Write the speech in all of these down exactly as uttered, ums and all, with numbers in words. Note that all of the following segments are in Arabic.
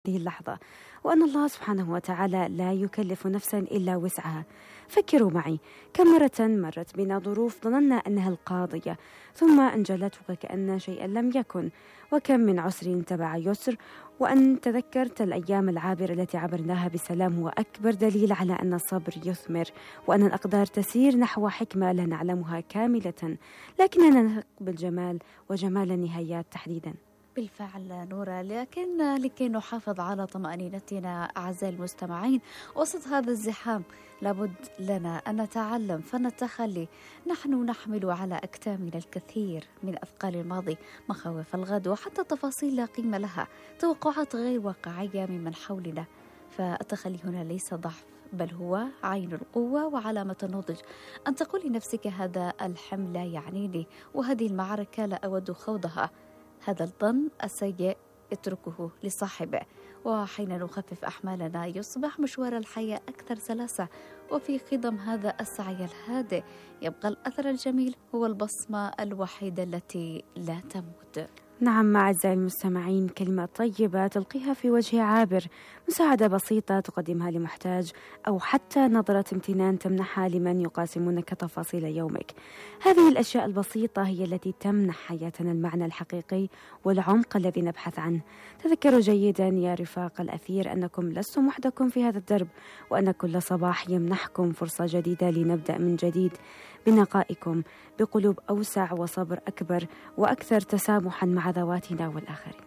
هذه اللحظة، وأن الله سبحانه وتعالى لا يكلف نفسا إلا وسعها. فكروا معي، كم مرة مرت بنا ظروف ظننا أنها القاضية ثم انجلت وكأن شيئا لم يكن، وكم من عسر تبع يسر، وأن تذكرت الأيام العابرة التي عبرناها بسلام هو أكبر دليل على أن الصبر يثمر، وأن الأقدار تسير نحو حكمة لا نعلمها كاملة، لكننا نثق بالجمال وجمال النهايات تحديدا. بالفعل نورا، لكن لكي نحافظ على طمأنينتنا أعزائي المستمعين وسط هذا الزحام لابد لنا أن نتعلم فن التخلي. نحن نحمل على أكتامنا الكثير من أثقال الماضي، مخاوف الغد، وحتى تفاصيل لا قيمة لها، توقعات غير واقعية ممن حولنا. فالتخلي هنا ليس ضعف، بل هو عين القوة وعلامة النضج. أن تقول لنفسك هذا الحمل لا يعنيني، وهذه المعركة لا أود خوضها. هذا الظن السيء اتركه لصاحبه، وحين نخفف أحمالنا يصبح مشوار الحياة أكثر سلاسة. وفي خضم هذا السعي الهادئ يبقى الأثر الجميل هو البصمة الوحيدة التي لا تموت. نعم أعزائي المستمعين، كلمة طيبة تلقيها في وجه عابر، مساعدة بسيطة تقدمها لمحتاج، أو حتى نظرة امتنان تمنحها لمن يقاسمونك تفاصيل يومك. هذه الأشياء البسيطة هي التي تمنح حياتنا المعنى الحقيقي والعمق الذي نبحث عنه. تذكروا جيدا يا رفاق الأثير أنكم لستم وحدكم في هذا الدرب، وأن كل صباح يمنحكم فرصة جديدة لنبدأ من جديد بنقائكم بقلوب أوسع وصبر أكبر وأكثر تسامحا مع ذواتنا والآخرين.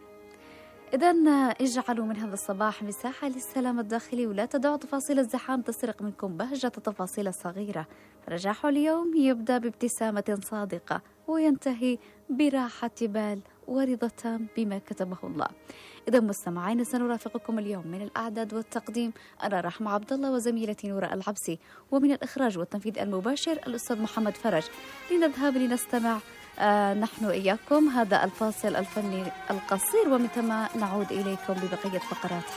إذن اجعلوا من هذا الصباح مساحة للسلام الداخلي، ولا تدعوا تفاصيل الزحام تسرق منكم بهجة التفاصيل الصغيرة. نجاح اليوم يبدأ بابتسامة صادقة وينتهي براحة بال ورضا تام بما كتبه الله. إذا مستمعين، سنرافقكم اليوم من الأعداد والتقديم أنا رحمة عبد الله وزميلتي نورا العبسي، ومن الإخراج والتنفيذ المباشر الأستاذ محمد فرج. لنذهب لنستمع آه نحن إياكم هذا الفاصل الفني القصير، ومن ثم نعود إليكم ببقية فقرات